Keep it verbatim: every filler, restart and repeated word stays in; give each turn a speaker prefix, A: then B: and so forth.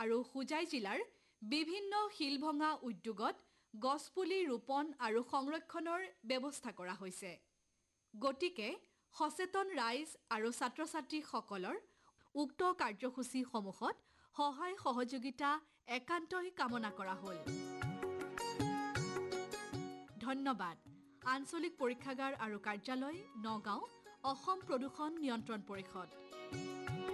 A: আৰু হুজাই জিলাৰ বিভিন্ন শিলভঙা উদ্যোগত গছপুলি ৰোপণ আৰু সংৰক্ষণৰ ব্যৱস্থা কৰা হৈছে। গতিকে সচেতন ৰাইজ আৰু ছাত্ৰ-ছাত্ৰীসকলৰ উক্ত কাৰ্যসূচীসমূহত সহায় সহযোগিতা একান্তই কামনা কৰা হ'ল। ধন্যবাদ। আঞ্চলিক পৰীক্ষাগাৰ আৰু কাৰ্যালয়, নগাঁও, অসম প্ৰদূষণ নিয়ন্ত্ৰণ পৰিষদ।